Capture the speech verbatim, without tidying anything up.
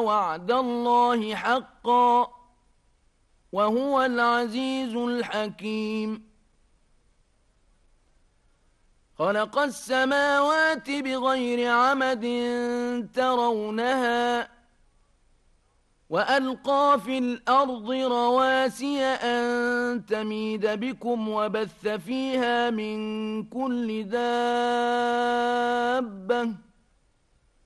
وعد الله حقا وهو العزيز الحكيم. خلق السماوات بغير عمد ترونها وألقى في الأرض رواسي أن تميد بكم وبث فيها من كل دابة